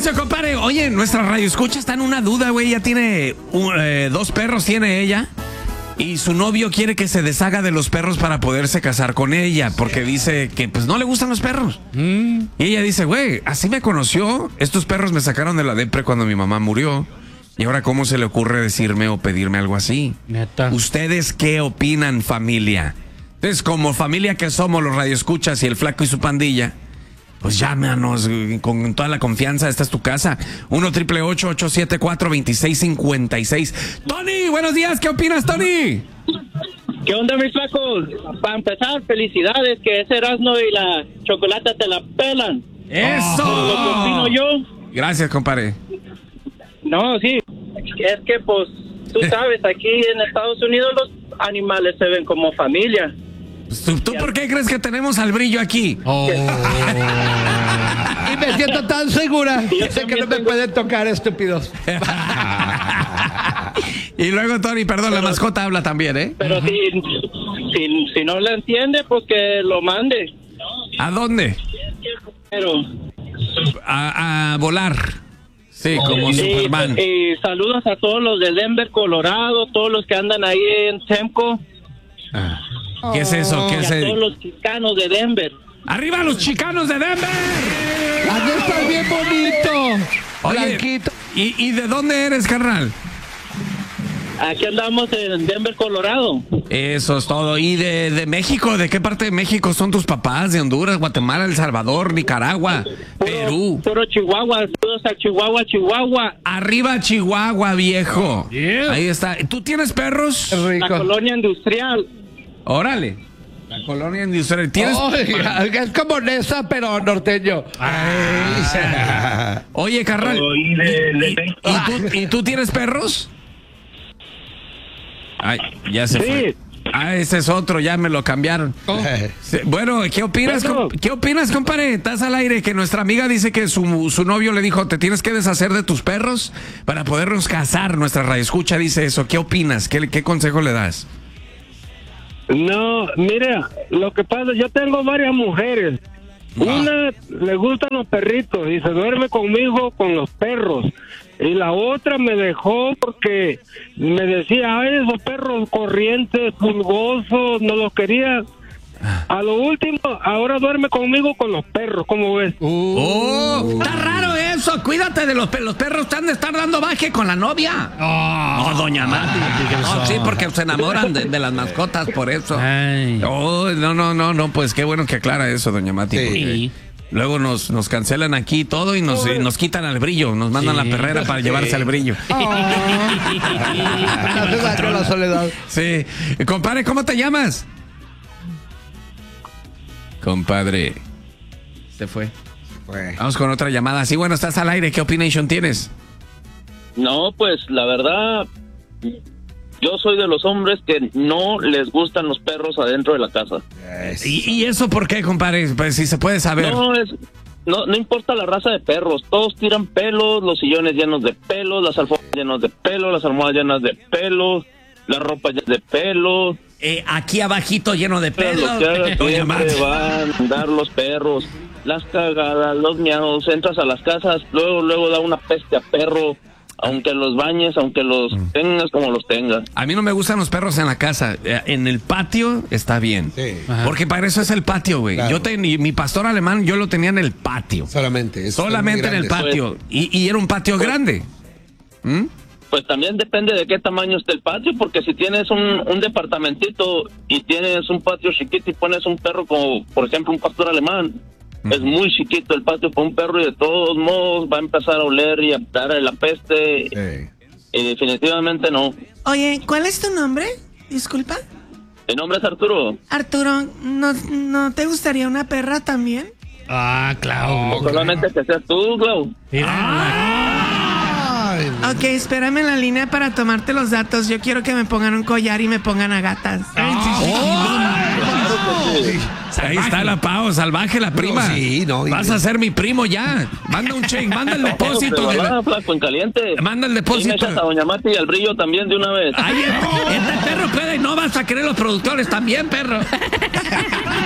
Silencio, compadre. Oye, nuestra radio escucha está en una duda, güey. Ya tiene 2 perros, tiene ella. Y su novio quiere que se deshaga de los perros para poderse casar con ella, porque dice que pues no le gustan los perros. Y ella dice, güey, así me conoció. Estos perros me sacaron de la depre cuando mi mamá murió. Y ahora, ¿cómo se le ocurre decirme o pedirme algo así? Neta. ¿Ustedes qué opinan, familia? Entonces, como familia que somos los radioescuchas y el Flaco y su pandilla, pues llámanos con toda la confianza. Esta es tu casa. 1-888-874-2656. Tony, buenos días. ¿Qué opinas, Tony? ¿Qué onda, mis flacos? Para empezar, felicidades, que ese Erasmo y la chocolata te la pelan. ¡Eso! Lo que opino yo. Gracias, compadre. No, sí, es que pues tú sabes, aquí en Estados Unidos los animales se ven como familia. ¿Tú por qué crees que tenemos al brillo aquí? Y me siento tan segura. Sé que no me pueden tocar, estúpidos. Y luego, Tony, perdón, la mascota habla también, ¿eh? Pero si no le entiende, pues que lo mande. ¿A dónde? Pero A volar. Sí, como Superman. Y saludos a todos los de Denver, Colorado, todos los que andan ahí en Temco. ¿Qué es eso? ¿Qué Y es a todos los chicanos de Denver. ¡Arriba los chicanos de Denver! Aquí estás bien bonito. Oye, Blanquito. ¿y de dónde eres, carnal? Aquí andamos en Denver, Colorado. Eso es todo. ¿Y de México? ¿De qué parte de México son tus papás? ¿De Honduras, Guatemala, El Salvador, Nicaragua, Perú? Puro Chihuahua, todos a Chihuahua, Chihuahua. Arriba Chihuahua, viejo. Yeah. Ahí está. ¿Tú tienes perros? Qué La rico. colonia industrial. Órale. La colonia industrial. ¿Tienes? Oiga, es como Nesa, pero norteño. Oye, carnal. ¿Y tú tienes perros? Ay, ya se fue. Ah, ese es otro, ya me lo cambiaron. Sí, bueno, ¿qué opinas, compadre? Estás al aire, que nuestra amiga dice que su novio le dijo, te tienes que deshacer de tus perros para podernos casar. Nuestra radioescucha dice eso. ¿Qué opinas? ¿Qué consejo le das? No, mira, lo que pasa, yo tengo varias mujeres. Una le gustan los perritos y se duerme conmigo con los perros. Y la otra me dejó porque me decía, ay, esos perros corrientes, pulgosos, no los quería. A lo último, ahora duerme conmigo con los perros, ¿cómo ves? Está raro eso. Cuídate de los perros. Los perros están de estar dando baje con la novia. No, doña Mati. No, sí, porque se enamoran de las mascotas, por eso. Ay. No, pues qué bueno que aclara eso, doña Mati. Sí. Luego nos cancelan aquí todo y nos quitan al brillo. Nos mandan la perrera para llevarse al brillo. La soledad. Sí. Compadre, ¿cómo te llamas? Compadre. Se fue. Vamos con otra llamada. Sí, bueno, estás al aire. ¿Qué opinión tienes? No, pues la verdad, yo soy de los hombres que no les gustan los perros adentro de la casa. ¿Y eso por qué, compadre? Pues si se puede saber. No importa la raza de perros, todos tiran pelos, los sillones llenos de pelos, las alfombras llenas de pelos, las almohadas llenas de pelos, la ropa llena de pelos. Aquí abajito lleno de pelos. Siempre van a andar los perros, las cagadas, los miados, entras a las casas, luego da una peste a perro. Aunque los bañes, aunque los tengas como los tengas. A mí no me gustan los perros en la casa. En el patio está bien. Sí. Porque para eso es el patio, güey. Claro. Mi pastor alemán, yo lo tenía en el patio. Solamente En el patio. Y era un patio grande. Pues también depende de qué tamaño esté el patio, porque si tienes un departamentito y tienes un patio chiquito y pones un perro como, por ejemplo, un pastor alemán, es muy chiquito el patio para un perro y de todos modos va a empezar a oler y a dar la peste. Sí. Y definitivamente no. Oye, ¿cuál es tu nombre? Disculpa. Mi nombre es Arturo. Arturo, ¿no te gustaría una perra también? Claro. Solamente que seas tú, Glau. Ok, espérame en la línea para tomarte los datos. Yo quiero que me pongan un collar y me pongan a gatas. Ahí está la Pau, salvaje la prima. Sí, no. Vas a ser mi primo ya. Manda un cheque, manda el depósito. Flaco, en caliente. Manda el Y me depósito. echas a doña Mati y al brillo también de una vez. Ay, este perro puede, no vas a querer los productores también, perro.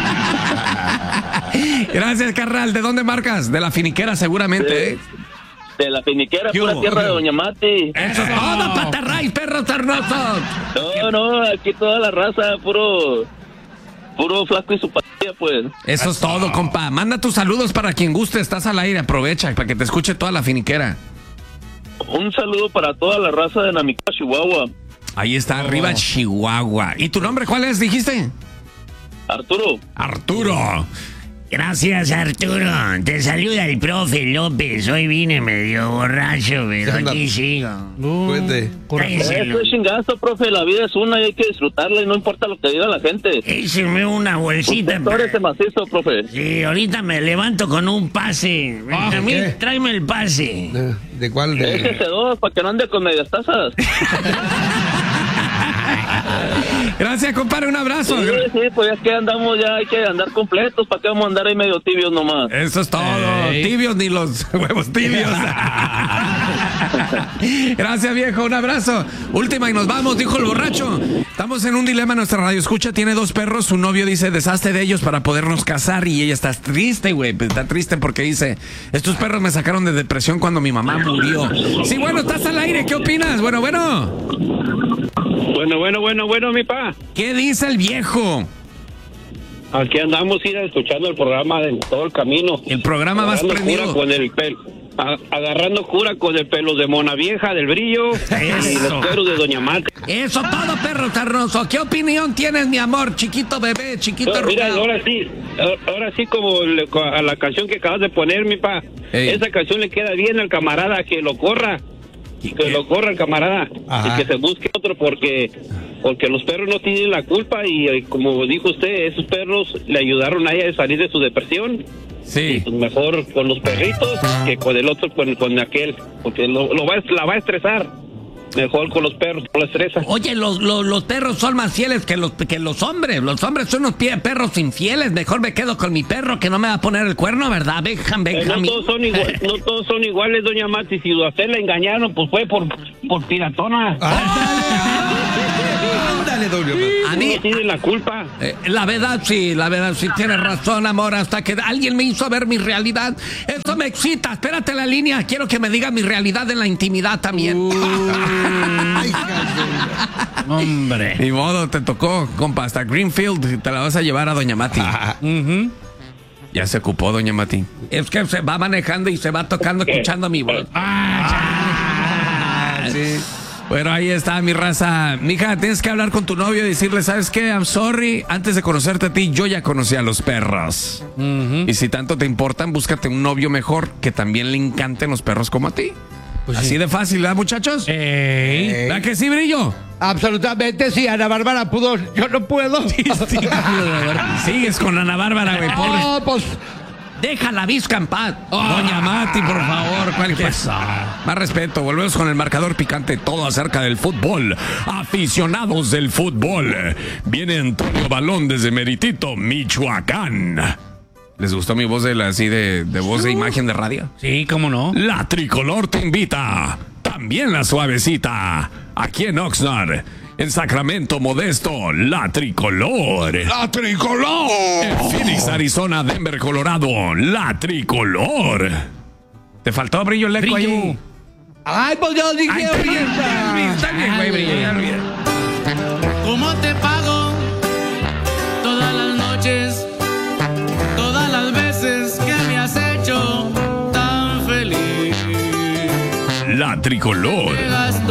Gracias, carnal. ¿De dónde marcas? De la finiquera, seguramente, ¿eh? De la finiquera, pura tierra de Doña Mati. Eso es todo, patarrays, perros sarnosos. No, aquí toda la raza, puro flaco y su patilla, pues. Eso es todo, compa. Manda tus saludos para quien guste, estás al aire, aprovecha para que te escuche toda la finiquera. Un saludo para toda la raza de Namica, Chihuahua. Ahí está, arriba Chihuahua. ¿Y tu nombre cuál es, dijiste? Arturo. Arturo. Gracias, Arturo. Te saluda el profe López. Hoy vine medio borracho, pero aquí sigo. Eso es chingazo, profe. La vida es una y hay que disfrutarla y no importa lo que diga la gente. Écheme una bolsita. Usted ese macizo, profe. Sí, ahorita me levanto con un pase. A mí, tráeme el pase. ¿De cuál? Échese dos para que no ande con medias tazas. Gracias, compadre, un abrazo. Sí, pues es que andamos ya, hay que andar completos, ¿para qué vamos a andar ahí medio tibios nomás? Eso es todo, tibios ni los huevos tibios. Gracias, viejo, un abrazo. Última y nos vamos, dijo el borracho. Estamos en un dilema, nuestra radio escucha, tiene 2 perros, su novio dice, deshazte de ellos para podernos casar, y ella está triste, güey, está triste porque dice, estos perros me sacaron de depresión cuando mi mamá murió. Sí, bueno, estás al aire, ¿qué opinas? Bueno, mi pa. ¿Qué dice el viejo? Aquí andamos escuchando el programa de todo el camino. El programa más prendido. Agarrando cura con el pelo de Mona Vieja, del Brillo, y los pelos de Doña Mati. Eso todo, perro sarnoso. ¿Qué opinión tienes, mi amor? Chiquito bebé, chiquito mira, arrugado. ahora sí como a la canción que acabas de poner, mi pa. Ey. Esa canción le queda bien al camarada, que lo corra. Que lo corra el camarada. Ajá. Y que se busque otro porque los perros no tienen la culpa y como dijo usted, esos perros le ayudaron a ella a salir de su depresión. Sí. Pues mejor con los perritos que con el otro, con aquel, porque la va a estresar. Mejor con los perros, no la estresa. Oye, los perros son más fieles que los hombres. Los hombres son unos perros infieles. Mejor me quedo con mi perro que no me va a poner el cuerno, ¿verdad? Benjamín. No todos son iguales, doña Mati. Si a usted le engañaron, pues fue por piratona. Ándale, doble. A mí No tiene la culpa. la verdad sí tienes razón, amor, hasta que alguien me hizo ver mi realidad. Eso me excita. Espérate la línea, quiero que me diga mi realidad en la intimidad también. Hombre. Ni modo, te tocó, compa, hasta Greenfield te la vas a llevar a doña Mati. Ya se ocupó doña Mati. Es que se va manejando y se va tocando escuchando mi voz. Sí. Bueno, ahí está mi raza. Mija, tienes que hablar con tu novio y decirle, ¿sabes qué? I'm sorry, antes de conocerte a ti, yo ya conocí a los perros. Y si tanto te importan, búscate un novio mejor que también le encanten los perros como a ti. Pues así de fácil, ¿verdad, muchachos? ¿Verdad que sí, Brillo? Absolutamente, sí. Ana Bárbara pudo, yo no puedo. Sigues con Ana Bárbara, güey, pobre. No, pues... Deja la visca en paz. Doña Mati, por favor. Más respeto. Volvemos con el marcador picante. Todo acerca del fútbol. Aficionados del fútbol. Viene Antonio Balón desde Meritito, Michoacán. ¿Les gustó mi voz de voz de imagen de radio? Sí, cómo no. La Tricolor te invita. También la Suavecita. Aquí en Oxnard. En Sacramento, Modesto, La Tricolor. ¡La Tricolor! En Phoenix, Arizona, Denver, Colorado, La Tricolor. ¿Te faltó Brillo el eco ahí? Ay, pues yo dije ahorita. Está bien, güey, Brillo. ¿Cómo te pago todas las noches, todas las veces que me has hecho tan feliz? La Tricolor.